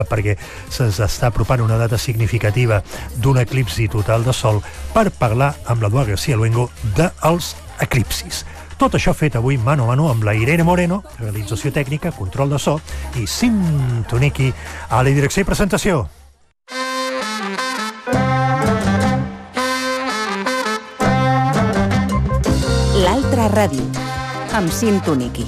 perquè se'ns està apropant una data significativa d'un eclipsi total de sol per parlar amb l'Eduard García Luengo dels eclipsis. Tot això fet avui mano a mano amb la Irene Moreno, realització tècnica, control de so, i Cint Toniqui a la direcció i presentació. L'Altra Ràdio, amb Cint Toniqui.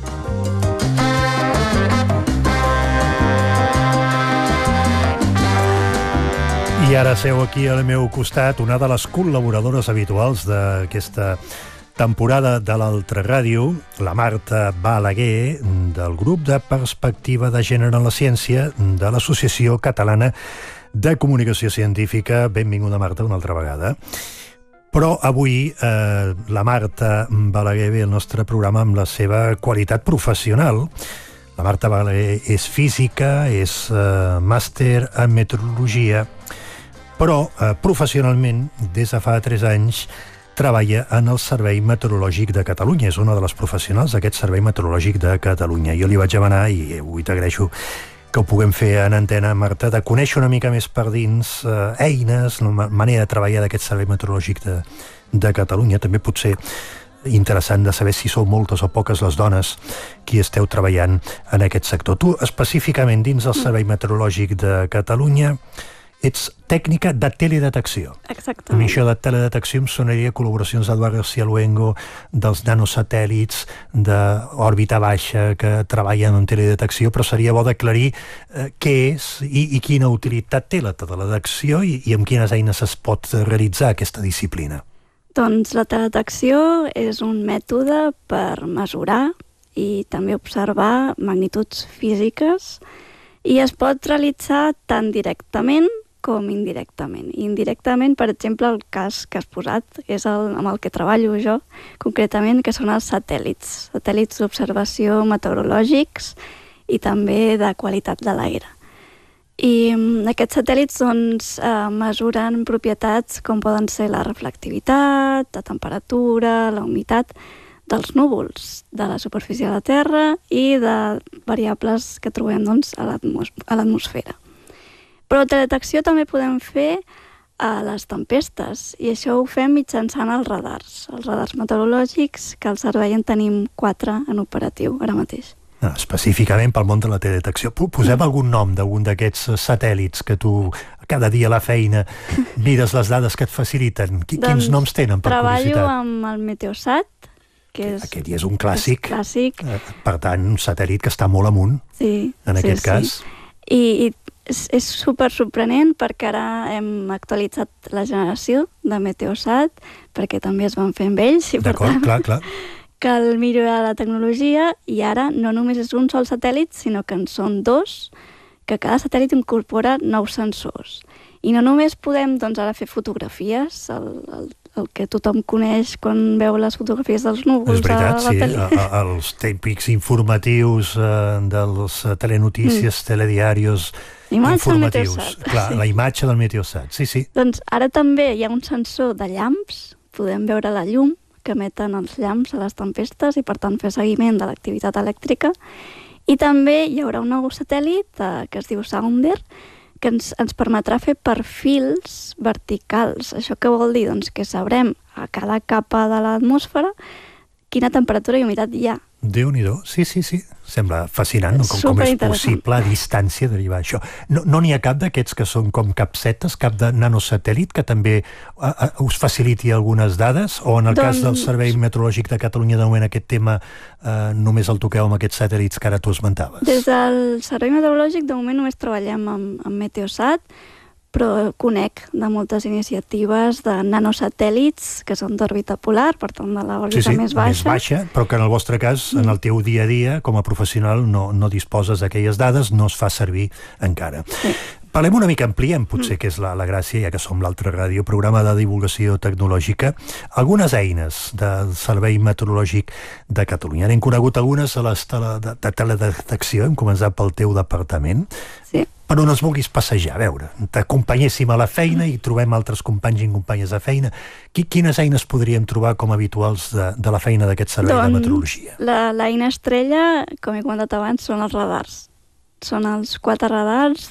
I ara seu aquí al meu costat una de les col·laboradores habituals d'aquesta temporada de l'Altra Ràdio, la Marta Balaguer, del grup de Perspectiva de Gènere en la Ciència de l'Associació Catalana de Comunicació Científica. Benvinguda, Marta, una altra vegada. Però avui la Marta Balaguer ve al nostre programa amb la seva qualitat professional. La Marta Balaguer és física, és màster en meteorologia, però professionalment, des de fa 3 anys, treballa en el Servei Meteorològic de Catalunya. És una de les professionals d'aquest Servei Meteorològic de Catalunya. Jo li vaig demanar, i avui t'agraeixo que ho puguem fer en antena, Marta, de conèixer una mica més per dins eines, la manera de treballar d'aquest Servei Meteorològic de Catalunya. També pot ser interessant de saber si sou moltes o poques les dones qui esteu treballant en aquest sector. Tu, específicament dins del Servei Meteorològic de Catalunya, ets tècnica de teledetecció. Exactament. A mi això de teledetecció em sonaria col·laboracions d'Eduard García Luengo, dels nanosatèl·lits d'òrbita baixa que treballen en teledetecció, però seria bo d'aclarir què és i quina utilitat té la teledetecció i amb quines eines es pot realitzar aquesta disciplina. Doncs la teledetecció és un mètode per mesurar i també observar magnituds físiques i es pot realitzar tant directament com indirectament. Indirectament, per exemple, el cas que has posat és amb el que treballo jo, concretament, que són els satèl·lits d'observació meteorològics i també de qualitat de l'aire. I aquests satèl·lits mesuren propietats com poden ser la reflectivitat, la temperatura, la humitat dels núvols, de la superfície de la Terra i de variables que trobem a l'atmosfera. Però la teledetecció també podem fer a les tempestes, i això ho fem mitjançant els radars meteorològics, que al servei en tenim 4 en operatiu ara mateix. Específicament pel món de la teledetecció. Posem algun nom d'algun d'aquests satèl·lits que tu cada dia a la feina mires les dades que et faciliten. Quins noms tenen, per curiositat? Treballo amb el Meteosat, que és... Aquest ja és un clàssic. Per tant, un satèl·lit que està molt amunt, en aquest cas. I és super sorprenent perquè ara hem actualitzat la generació de Meteosat, perquè també es van fer amb ells, i per tant clar. Cal millorar la tecnologia, i ara no només és un sol satèl·lit, sinó que en són 2, que cada satèl·lit incorpora 9 sensors. I no només podem ara fer fotografies, el que tothom coneix quan veu les fotografies dels núvols. És veritat, sí, els típics informatius dels telenotícies, telediaris informatius. Clar, la imatge del Meteosat, sí. Doncs ara també hi ha un sensor de llamps, podem veure la llum que emeten els llamps a les tempestes i per tant fer seguiment de l'activitat elèctrica. I també hi haurà un nou satèl·lit que es diu Sounder, que ens permetrà fer perfils verticals. Això què vol dir? Doncs que sabrem a cada capa de l'atmosfera quina temperatura i humitat hi ha. Déu-n'hi-do, sí. Sembla fascinant, no? Com és possible a distància derivar això. No n'hi ha cap d'aquests que són com capsetes, cap de nanosatèl·lit, que també us faciliti algunes dades? O en el cas del Servei Meteorològic de Catalunya, de moment aquest tema només el toqueu amb aquests satèl·lits que ara tu esmentaves? Des del Servei Meteorològic, de moment només treballem amb Meteosat, però conec de moltes iniciatives de nanosatèl·lits que són d'òrbita polar, per tant de l'òrbita més baixa, però que en el vostre cas, en el teu dia a dia, com a professional, no disposes d'aquelles dades, no es fa servir encara. Sí. Parlem una mica, ampliem, potser, que és la gràcia, ja que som l'Altra Ràdio, programa de divulgació tecnològica, algunes eines del Servei Meteorològic de Catalunya. N'hem conegut algunes a les de teledetecció, hem començat pel teu departament. Sí. Per on es vulguis passejar, a veure, t'acompanyéssim a la feina i trobem altres companys i companyes de feina. Quines eines podríem trobar com habituals de la feina d'aquest servei de meteorologia? L'eina estrella, com he comentat abans, són els radars. Són els 4 radars